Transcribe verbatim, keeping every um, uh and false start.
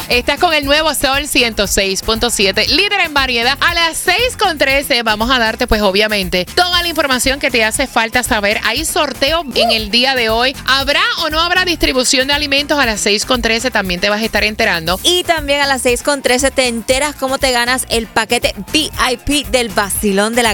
Estás con el nuevo Sol ciento seis punto siete, líder en variedad. A las seis con trece vamos a darte, pues obviamente, toda la información que te hace falta saber. Hay sorteo en el día de hoy. ¿Habrá o no habrá distribución de alimentos? A las seis con trece también te vas a estar enterando. Y también a las seis con trece te enteras cómo te ganas el paquete V I P del Vacilón de la